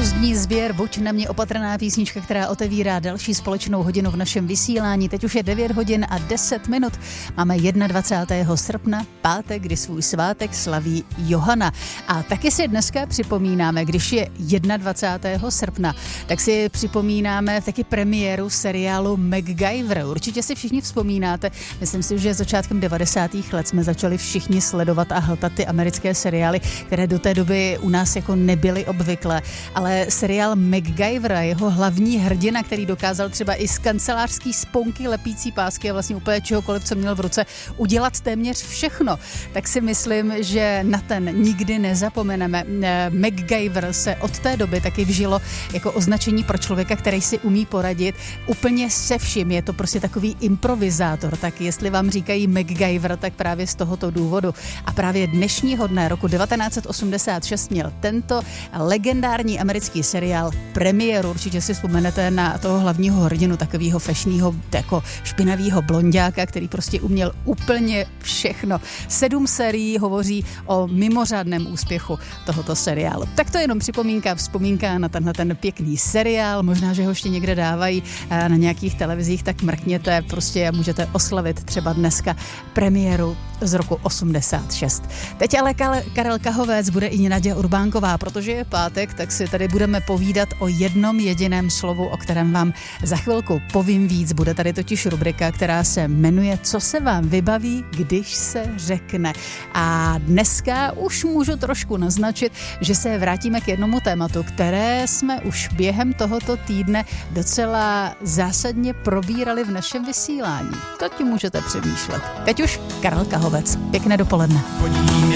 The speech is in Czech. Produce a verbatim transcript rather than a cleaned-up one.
Pozdní sběr, buď na mě opatrná písnička, která otevírá další společnou hodinu v našem vysílání. Teď už je devět hodin a deset minut. Máme dvacátého prvního srpna, pátek, kdy svůj svátek slaví Johana. A taky si dneska připomínáme, když je dvacátého prvního srpna, tak si připomínáme taky premiéru seriálu MacGyver. Určitě si všichni vzpomínáte. Myslím si, že začátkem devadesátých let jsme začali všichni sledovat a hltat ty americké seriály, které do té doby u nás jako nebyly obvyklé. Ale seriál MacGyver, jeho hlavní hrdina, který dokázal třeba i z kancelářský sponky, lepící pásky a vlastně úplně čehokoliv, co měl v ruce, udělat téměř všechno, tak si myslím, že na ten nikdy nezapomeneme. MacGyver se od té doby taky vžilo jako označení pro člověka, který si umí poradit úplně se vším. Je to prostě takový improvizátor. Tak jestli vám říkají MacGyver, tak právě z tohoto důvodu. A právě dnešního dne roku devatenáct set osmdesát šest měl tento legendární americký seriál premiéru. Určitě si vzpomenete na toho hlavního hrdinu, takového fešného, jako špinavého blonďáka, který prostě uměl úplně všechno. Sedm sérií hovoří o mimořádném úspěchu tohoto seriálu. Tak to je jenom připomínka, vzpomínka na tenhle ten pěkný seriál. Možná, že ho ještě někde dávají na nějakých televizích, tak mrkněte, prostě můžete oslavit třeba dneska premiéru z roku osmdesát šest. Teď ale Karel Kahovec, bude i Naděja Urbánková, protože je pátek, tak si tady budeme povídat o jednom jediném slovu, o kterém vám za chvilku povím víc. Bude tady totiž rubrika, která se jmenuje Co se vám vybaví, když se řekne. A dneska už můžu trošku naznačit, že se vrátíme k jednomu tématu, které jsme už během tohoto týdne docela zásadně probírali v našem vysílání. To ti můžete přemýšlet. Teď už Karel Kahovec. Pěkné dopoledne.